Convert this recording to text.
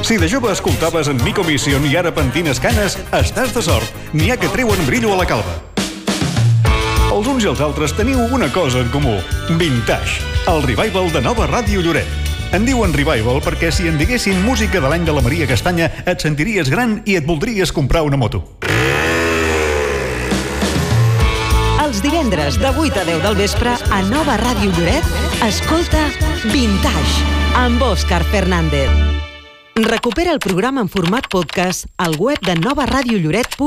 Si de jove escoltaves en Mico Mission i ara pentines canes, estàs de sort. N'hi ha que treuen brillo a la calva. Els uns i els altres teniu una cosa en comú. Vintage, el revival de Nova Ràdio Lloret. En diuen revival perquè si en diguessin música de l'any de la Maria Castanya et sentiries gran i et voldries comprar una moto. Els divendres de 8 a 10 del vespre a Nova Ràdio Lloret, escolta Vintage amb Òscar Fernández. Recupera el programa en format podcast al web de novaradiolloret.cat.